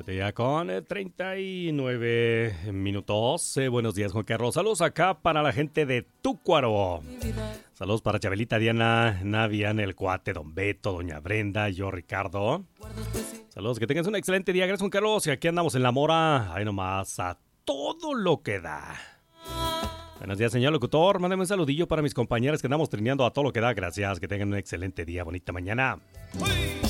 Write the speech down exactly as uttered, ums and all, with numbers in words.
Ya con eh, treinta y nueve minutos. Eh, buenos días, Juan Carlos. Saludos acá para la gente de Túcuaro. Saludos para Chabelita, Diana, Navian, el Cuate, Don Beto, Doña Brenda, yo, Ricardo. Saludos, que tengas un excelente día. Gracias, Juan Carlos. Y aquí andamos en la mora. Ahí nomás a todo lo que da. Buenos días, señor locutor. Mándame un saludillo para mis compañeras que andamos trineando a todo lo que da. Gracias, que tengan un excelente día, bonita mañana.